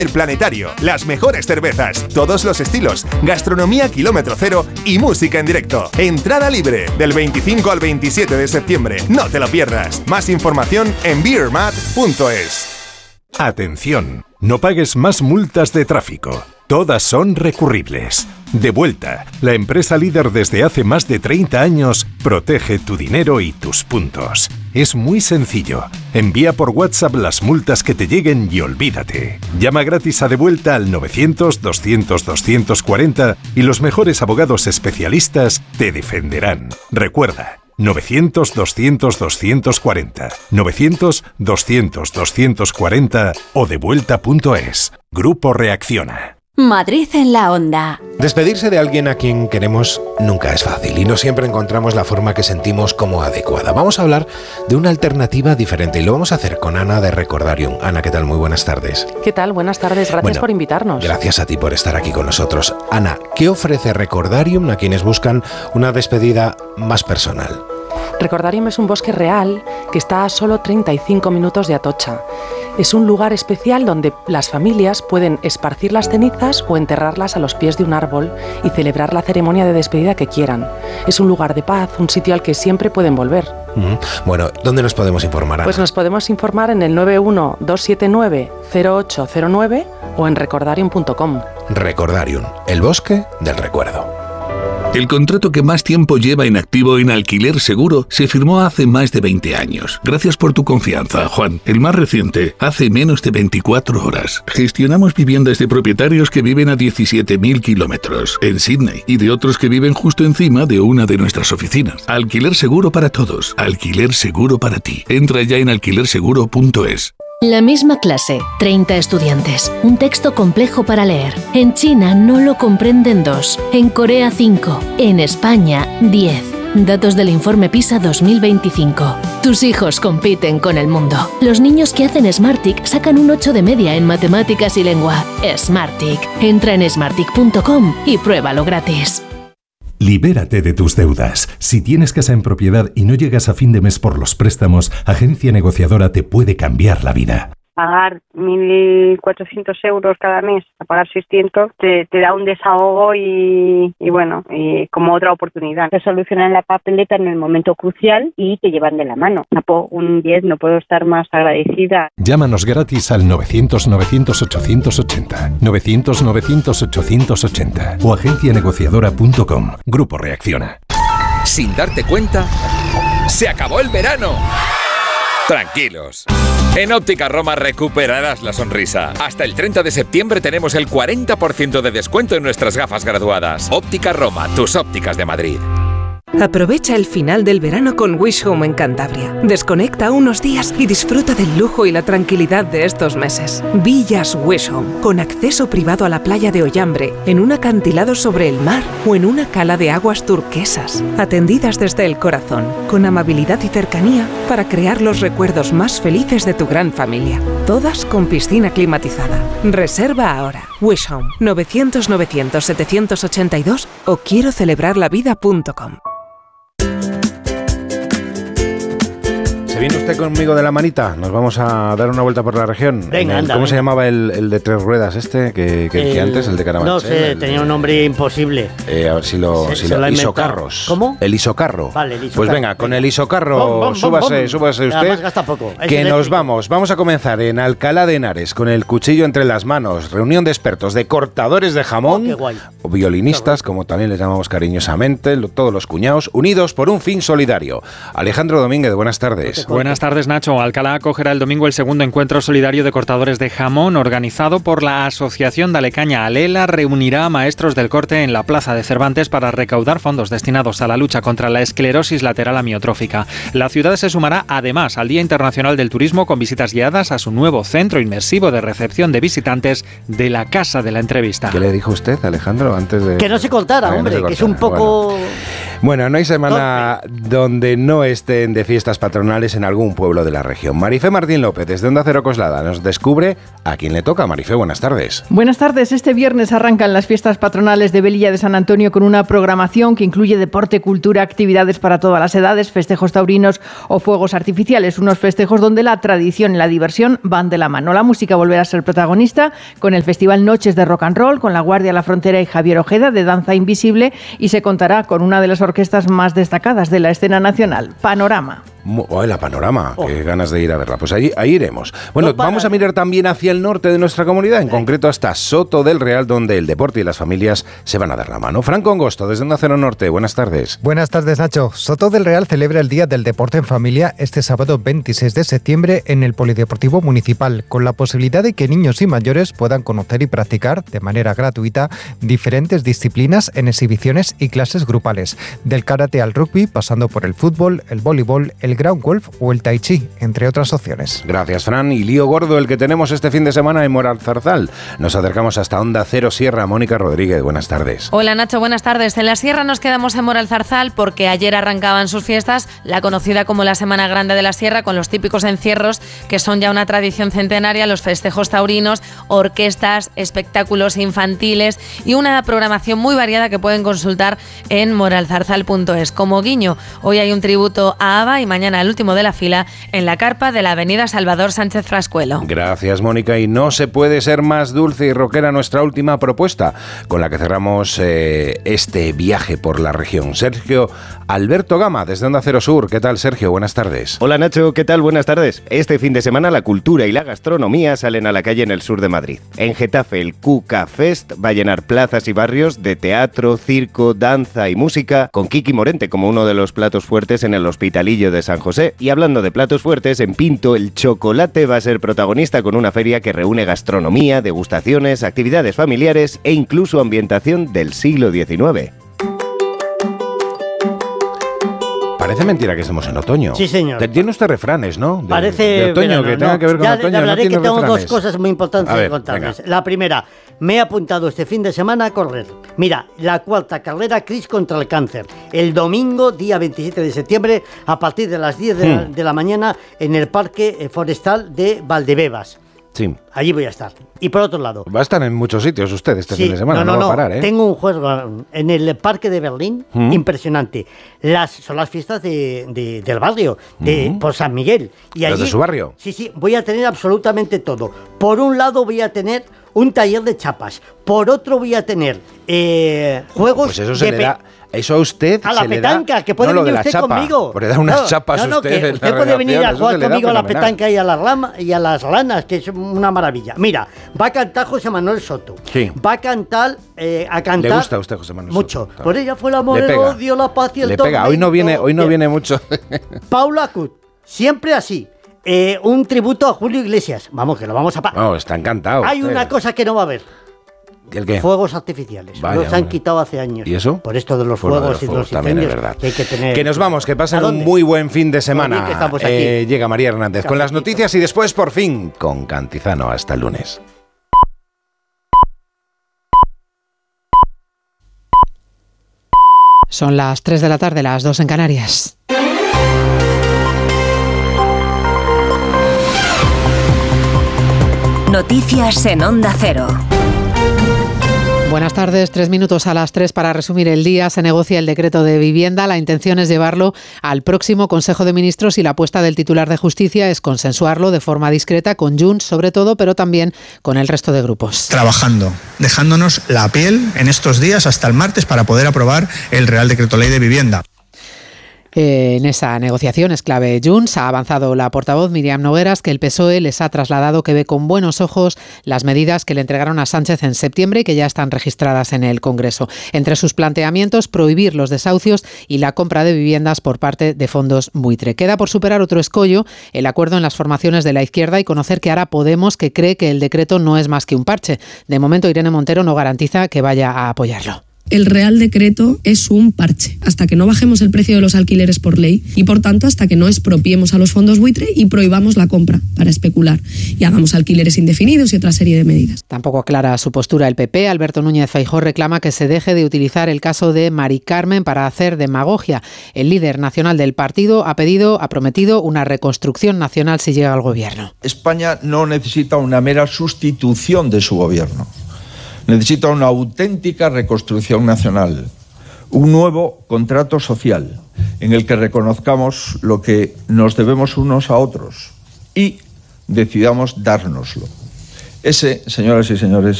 El Planetario, las mejores cervezas, todos los estilos, gastronomía kilómetro cero y música en directo. Entrada libre del 25 al 27 de septiembre. No te lo pierdas. Más información en beermat.es. Atención, no pagues más multas de tráfico. Todas son recurribles. Devuelta, la empresa líder desde hace más de 30 años, protege tu dinero y tus puntos. Es muy sencillo. Envía por WhatsApp las multas que te lleguen y olvídate. Llama gratis a Devuelta al 900-200-240 y los mejores abogados especialistas te defenderán. Recuerda, 900-200-240, 900-200-240 o devuelta.es. Grupo Reacciona. Madrid en la onda. Despedirse de alguien a quien queremos nunca es fácil y no siempre encontramos la forma que sentimos como adecuada. Vamos a hablar de una alternativa diferente y lo vamos a hacer con Ana de Recordarium. Ana, ¿qué tal? Muy buenas tardes. ¿Qué tal? Buenas tardes. Gracias por invitarnos. Gracias a ti por estar aquí con nosotros. Ana, ¿qué ofrece Recordarium a quienes buscan una despedida más personal? Recordarium es un bosque real que está a solo 35 minutos de Atocha. Es un lugar especial donde las familias pueden esparcir las cenizas o enterrarlas a los pies de un árbol y celebrar la ceremonia de despedida que quieran. Es un lugar de paz, un sitio al que siempre pueden volver. Bueno, ¿dónde nos podemos informar, Ana? Pues nos podemos informar en el 91-279-0809 o en recordarium.com. Recordarium, el bosque del recuerdo. El contrato que más tiempo lleva en activo en Alquiler Seguro se firmó hace más de 20 años. Gracias por tu confianza, Juan. El más reciente, hace menos de 24 horas. Gestionamos viviendas de propietarios que viven a 17.000 kilómetros en Sydney y de otros que viven justo encima de una de nuestras oficinas. Alquiler Seguro para todos. Alquiler Seguro para ti. Entra ya en alquilerseguro.es. La misma clase, 30 estudiantes, un texto complejo para leer. En China no lo comprenden 2, en Corea 5, en España 10. Datos del informe PISA 2025. Tus hijos compiten con el mundo. Los niños que hacen Smartick sacan un 8 de media en matemáticas y lengua. Smartick. Entra en smartick.com y pruébalo gratis. Libérate de tus deudas. Si tienes casa en propiedad y no llegas a fin de mes por los préstamos, Agencia Negociadora te puede cambiar la vida. Pagar 1.400 euros cada mes, a pagar 600, te da un desahogo y como otra oportunidad. Te solucionan la papeleta en el momento crucial y te llevan de la mano. Un 10, no puedo estar más agradecida. Llámanos gratis al 900-900-880, 900-900-880 o agencianegociadora.com. Grupo Reacciona. Sin darte cuenta, se acabó el verano. Tranquilos. En Óptica Roma recuperarás la sonrisa. Hasta el 30 de septiembre tenemos el 40% de descuento en nuestras gafas graduadas. Óptica Roma, tus ópticas de Madrid. Aprovecha el final del verano con Wish Home en Cantabria. Desconecta unos días y disfruta del lujo y la tranquilidad de estos meses. Villas Wish Home, con acceso privado a la playa de Ollambre, en un acantilado sobre el mar o en una cala de aguas turquesas. Atendidas desde el corazón, con amabilidad y cercanía para crear los recuerdos más felices de tu gran familia. Todas con piscina climatizada. Reserva ahora. Wish Home, 900-900-782 o quiero celebrarlavida.com. ¿Viene usted conmigo de la manita? Nos vamos a dar una vuelta por la región. Venga, anda. ¿Cómo se llamaba el de 3 ruedas que antes, el de Carabanchel? No sé, tenía un nombre imposible. A ver si lo Isocarros. ¿Cómo? El Isocarro. Vale, el Isocarro. Pues venga, con el Isocarro, súbase usted. Además gasta poco. Que nos vamos. Vamos a comenzar en Alcalá de Henares, con el cuchillo entre las manos. Reunión de expertos, de cortadores de jamón, qué guay. O violinistas, como también les llamamos cariñosamente, todos los cuñados, unidos por un fin solidario. Alejandro Domínguez, buenas tardes. Buenas tardes, Nacho. Alcalá acogerá el domingo el segundo encuentro solidario de cortadores de jamón organizado por la Asociación Dalecaña Alela. Reunirá a maestros del corte en la Plaza de Cervantes para recaudar fondos destinados a la lucha contra la esclerosis lateral amiotrófica. La ciudad se sumará además al Día Internacional del Turismo con visitas guiadas a su nuevo centro inmersivo de recepción de visitantes de la Casa de la Entrevista. ¿Qué le dijo usted, Alejandro, antes de...? Que no se contara, hombre, que es un poco... Bueno, no hay semana donde no estén de fiestas patronales en en algún pueblo de la región. Marifé Martín López, desde Onda Cero Coslada, nos descubre a quién le toca. Marifé, buenas tardes. Buenas tardes. Este viernes arrancan las fiestas patronales de Velilla de San Antonio con una programación que incluye deporte, cultura, actividades para todas las edades, festejos taurinos o fuegos artificiales. Unos festejos donde la tradición y la diversión van de la mano. La música volverá a ser protagonista con el Festival Noches de Rock and Roll, con La Guardia La Frontera y Javier Ojeda de Danza Invisible, y se contará con una de las orquestas más destacadas de la escena nacional, Panorama. La Panorama, qué ganas de ir a verla. Pues ahí iremos. Bueno, vamos a mirar también hacia el norte de nuestra comunidad, en concreto hasta Soto del Real, donde el deporte y las familias se van a dar la mano. Franco Angosto, desde Onda Cero Norte, buenas tardes. Buenas tardes, Nacho. Soto del Real celebra el Día del Deporte en Familia este sábado 26 de septiembre en el Polideportivo Municipal, con la posibilidad de que niños y mayores puedan conocer y practicar de manera gratuita diferentes disciplinas en exhibiciones y clases grupales, del karate al rugby, pasando por el fútbol, el voleibol, el ground golf o el tai chi, entre otras opciones. Gracias, Fran. Y lío gordo el que tenemos este fin de semana en Moralzarzal. Nos acercamos hasta Onda Cero Sierra. Mónica Rodríguez, buenas tardes. Hola, Nacho, buenas tardes. En la Sierra nos quedamos en Moralzarzal porque ayer arrancaban sus fiestas, la conocida como la Semana Grande de la Sierra, con los típicos encierros que son ya una tradición centenaria, los festejos taurinos, orquestas, espectáculos infantiles y una programación muy variada que pueden consultar en moralzarzal.es. Como guiño, hoy hay un tributo a ABBA y mañana el último de la fila en la carpa de la avenida Salvador Sánchez Frascuelo. Gracias, Mónica. Y no se puede ser más dulce y rockera nuestra última propuesta, con la que cerramos este viaje por la región. Sergio Alberto Gama, desde Onda Cero Sur. ¿Qué tal, Sergio? Buenas tardes. Hola, Nacho. ¿Qué tal? Buenas tardes. Este fin de semana la cultura y la gastronomía salen a la calle en el sur de Madrid. En Getafe, el Cuca Fest va a llenar plazas y barrios de teatro, circo, danza y música, con Kiki Morente como uno de los platos fuertes en el Hospitalillo de San José. Y hablando de platos fuertes, en Pinto el chocolate va a ser protagonista con una feria que reúne gastronomía, degustaciones, actividades familiares e incluso ambientación del siglo XIX. Parece mentira que estemos en otoño. Sí, señor. Tiene usted refranes, ¿no? Parece de otoño, verano, que tenga que ver con otoño. La verdad no es que tengo refranes. dos cosas muy importantes que contarles. Venga. La primera, me he apuntado este fin de semana a correr. Mira, la cuarta carrera CRIS contra el cáncer. El domingo, día 27 de septiembre, a partir de las 10 de la mañana, en el Parque Forestal de Valdebebas. Sí. Allí voy a estar. Y por otro lado... Va a estar en muchos sitios usted este fin de semana, no va a parar, ¿eh? Tengo un juego en el Parque de Berlín, impresionante. Son las fiestas del barrio, por San Miguel. Y allí, ¿los de su barrio? Sí, voy a tener absolutamente todo. Por un lado voy a tener un taller de chapas, por otro voy a tener juegos pues eso se le da... Eso a usted a la petanca, que puede venir usted conmigo. Por dar unas chapas usted. Que usted puede venir a jugar conmigo a la petanca y a las lanas, que es una maravilla. Mira, va a cantar José Manuel Soto. Sí. Va a cantar, ¿Le gusta a usted José Manuel Soto? Mucho. Por ella fue el amor, el odio, la paz y el tormento. Le pega. Hoy no viene mucho. Paula Cut, siempre así. Un tributo a Julio Iglesias. Vamos, que lo vamos a... No, está encantado. Hay una cosa que no va a haber. ¿El qué? Fuegos artificiales. Vaya, los han quitado hace años. ¿Y eso? Por esto de los fuegos y de los también incendios. Es verdad. Que hay que tener... Que nos vamos, que pasen un muy buen fin de semana. Que estamos aquí. Llega María Hernández con las noticias y después, por fin, con Cantizano. Hasta el lunes. Son las 3 de la tarde, las 2 en Canarias. Noticias en Onda Cero. Buenas tardes, 3 minutos a las 3 para resumir el día. Se negocia el decreto de vivienda. La intención es llevarlo al próximo Consejo de Ministros y la apuesta del titular de Justicia es consensuarlo de forma discreta con Junts, sobre todo, pero también con el resto de grupos. Trabajando, dejándonos la piel en estos días hasta el martes para poder aprobar el Real Decreto Ley de Vivienda. En esa negociación es clave Junts. Ha avanzado la portavoz Miriam Nogueras que el PSOE les ha trasladado que ve con buenos ojos las medidas que le entregaron a Sánchez en septiembre y que ya están registradas en el Congreso. Entre sus planteamientos, prohibir los desahucios y la compra de viviendas por parte de fondos buitre. Queda por superar otro escollo, el acuerdo en las formaciones de la izquierda y conocer qué hará Podemos, que cree que el decreto no es más que un parche. De momento, Irene Montero no garantiza que vaya a apoyarlo. el Real Decreto es un parche, hasta que no bajemos el precio de los alquileres por ley y, por tanto, hasta que no expropiemos a los fondos buitre y prohibamos la compra para especular y hagamos alquileres indefinidos y otra serie de medidas. Tampoco aclara su postura el PP. Alberto Núñez Feijóo reclama que se deje de utilizar el caso de Mari Carmen para hacer demagogia. El líder nacional del partido ha prometido una reconstrucción nacional si llega al gobierno. España no necesita una mera sustitución de su gobierno. Necesita una auténtica reconstrucción nacional, un nuevo contrato social en el que reconozcamos lo que nos debemos unos a otros y decidamos dárnoslo. Ese, señoras y señores,